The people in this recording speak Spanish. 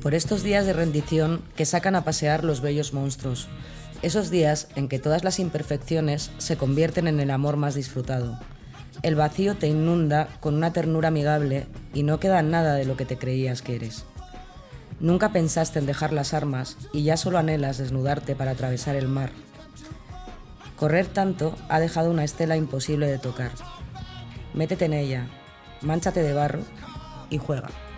por estos días de rendición que sacan a pasear los bellos monstruos, esos días en que todas las imperfecciones se convierten en el amor más disfrutado. El vacío te inunda con una ternura amigable y no queda nada de lo que te creías que eres. Nunca pensaste en dejar las armas y ya solo anhelas desnudarte para atravesar el mar. Correr tanto ha dejado una estela imposible de tocar. Métete en ella, mánchate de barro y juega.